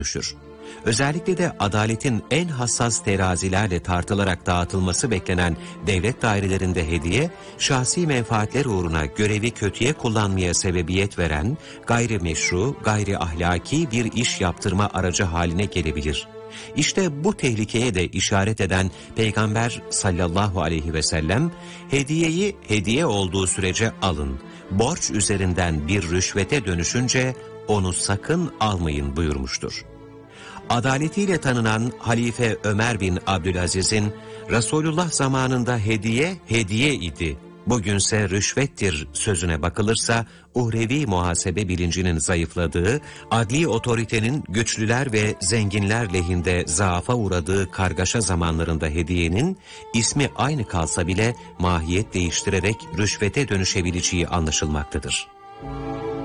dönüşür. Özellikle de adaletin en hassas terazilerle tartılarak dağıtılması beklenen devlet dairelerinde hediye, şahsi menfaatler uğruna görevi kötüye kullanmaya sebebiyet veren, gayrimeşru, gayri ahlaki bir iş yaptırma aracı haline gelebilir. İşte bu tehlikeye de işaret eden Peygamber sallallahu aleyhi ve sellem, hediyeyi hediye olduğu sürece alın, borç üzerinden bir rüşvete dönüşünce onu sakın almayın buyurmuştur. Adaletiyle tanınan Halife Ömer bin Abdülaziz'in Resulullah zamanında hediye idi, bugünse rüşvettir sözüne bakılırsa, uhrevi muhasebe bilincinin zayıfladığı, adli otoritenin güçlüler ve zenginler lehinde zaafa uğradığı kargaşa zamanlarında hediyenin, ismi aynı kalsa bile mahiyet değiştirerek rüşvete dönüşebileceği anlaşılmaktadır.